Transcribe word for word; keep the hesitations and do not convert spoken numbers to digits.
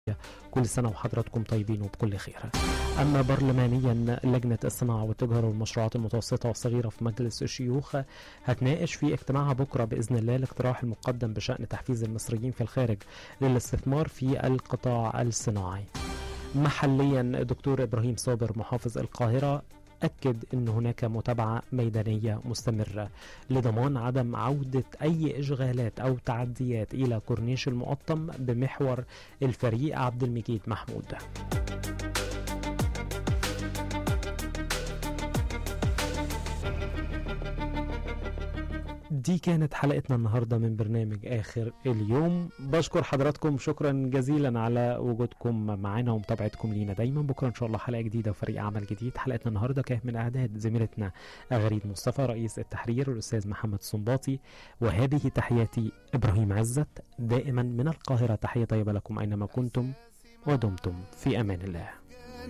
كل سنة وحضراتكم طيبين وبكل خير. أما برلمانيا، لجنة الصناعة والتجارة والمشروعات المتوسطة والصغيرة في مجلس الشيوخ هتناقش في اجتماعها بكرة بإذن الله الاقتراح المقدم بشأن تحفيز المصريين في الخارج للاستثمار في القطاع الصناعي. محليا، دكتور إبراهيم صابر محافظ القاهرة أكد أن هناك متابعة ميدانية مستمرة لضمان عدم عودة أي إشغالات أو تعديات إلى كورنيش المقطم بمحور الفريق عبد المجيد محمود. دي كانت حلقتنا النهاردة من برنامج آخر اليوم. بشكر حضراتكم شكرا جزيلا على وجودكم معنا ومتابعتكم لينا دايما. بكرة إن شاء الله حلقة جديدة وفريق عمل جديد. حلقتنا النهاردة كانت من إعداد زميلتنا غريب مصطفى، رئيس التحرير والأستاذ محمد صنباطي، وهذه تحياتي إبراهيم عزت. دائما من القاهرة تحية طيبة لكم أينما كنتم ودمتم في أمان الله.